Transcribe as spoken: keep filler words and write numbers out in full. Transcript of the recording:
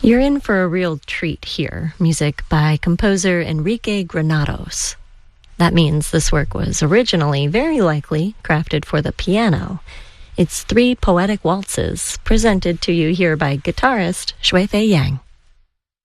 You're in for a real treat here. Music by composer Enrique Granados. That means this work was originally, very likely, crafted for the piano. It's three poetic waltzes presented to you here by guitarist Shui Fei Yang.